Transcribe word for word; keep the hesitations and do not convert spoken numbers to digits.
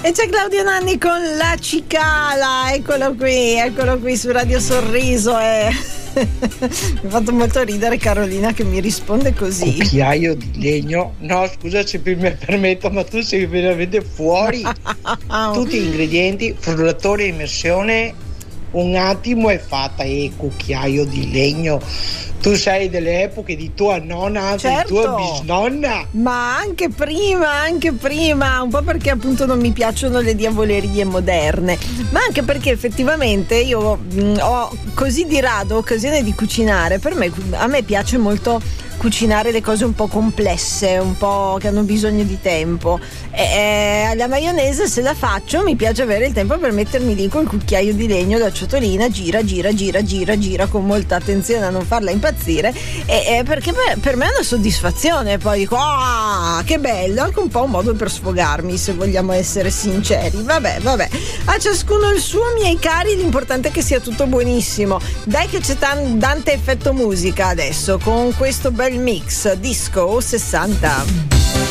E c'è Claudio Nanni con La Cicala, eccolo qui, eccolo qui su Radio Sorriso. E mi ha fatto molto ridere Carolina che mi risponde così. Cucchiaio di legno? No, scusa se mi permetto, ma tu sei veramente fuori. Tutti gli ingredienti, frullatore e immersione, un attimo è fatta. E cucchiaio di legno, tu sei delle epoche di tua nonna, anzi certo, di tua bisnonna. Ma anche prima, anche prima, un po' perché appunto non mi piacciono le diavolerie moderne, ma anche perché effettivamente io mh, ho così di rado occasione di cucinare. Per me, a me piace molto cucinare le cose un po' complesse, un po' che hanno bisogno di tempo. E, e la maionese, se la faccio, mi piace avere il tempo per mettermi lì col cucchiaio di legno, la ciotolina, gira, gira, gira, gira, gira con molta attenzione a non farla impazzire. E, e perché per, per me è una soddisfazione. Poi dico, ah, che bello, anche un po' un modo per sfogarmi, se vogliamo essere sinceri. Vabbè, vabbè, a ciascuno il suo, miei cari, l'importante è che sia tutto buonissimo. Dai che c'è tan- Dante Effetto Musica adesso con questo bel mix disco sessanta.